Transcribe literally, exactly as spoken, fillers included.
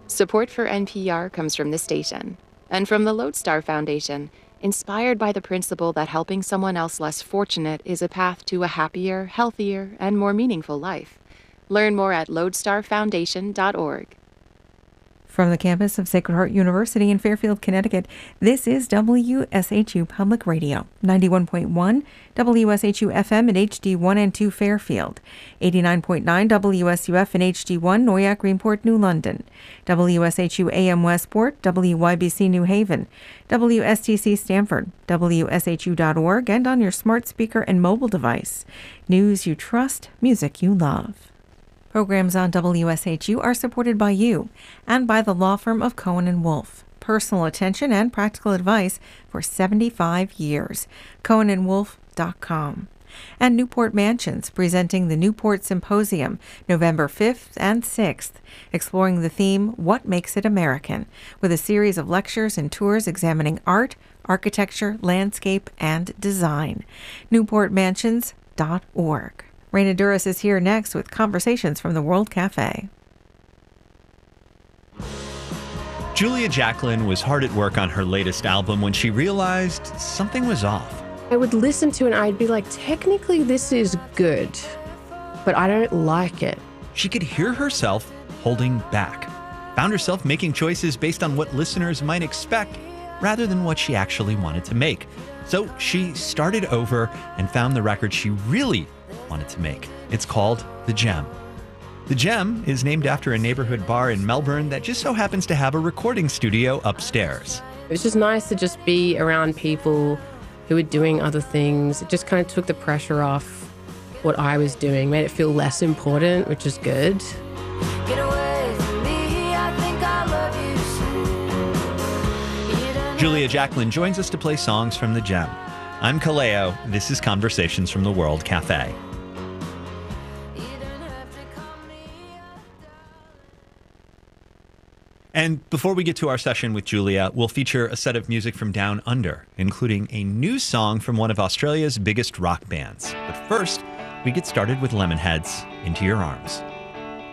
Support for N P R comes from this station and from the Lodestar Foundation, inspired by the principle that helping someone else less fortunate is a path to a happier, healthier, and more meaningful life. Learn more at lodestar foundation dot org. From the campus of Sacred Heart University in Fairfield, Connecticut, this is W S H U Public Radio, ninety-one point one W S H U F M at H D one and two Fairfield, eighty-nine point nine W S U F and H D one Noyak, Greenport, New London, W S H U A M Westport, W Y B C New Haven, W S T C Stamford, W S H U dot org, and on your smart speaker and mobile device. News you trust, music you love. Programs on W S H U are supported by you and by the law firm of Cohen and Wolfe. Personal attention and practical advice for seventy-five years. cohen and wolfe dot com. And Newport Mansions, presenting the Newport Symposium, November fifth and sixth, exploring the theme, What Makes It American, with a series of lectures and tours examining art, architecture, landscape, and design. newport mansions dot org. Raina Duras is here next with Conversations from the World Cafe. Julia Jacklin was hard at work on her latest album when she realized something was off. I would listen to it and I'd be like, technically this is good, but I don't like it. She could hear herself holding back, found herself making choices based on what listeners might expect rather than what she actually wanted to make. So she started over and found the record she really wanted to make. It's called The Gem. The Gem is named after a neighborhood bar in Melbourne that just so happens to have a recording studio upstairs. It was just nice to just be around people who were doing other things. It just kind of took the pressure off what I was doing, made it feel less important, which is good. Get away from me, I think I love you soon. Julia Jacklin joins us to play songs from The Gem. I'm Kaleo. This is Conversations from the World Cafe. And before we get to our session with Julia, we'll feature a set of music from Down Under, including a new song from one of Australia's biggest rock bands. But first, we get started with Lemonheads, Into Your Arms.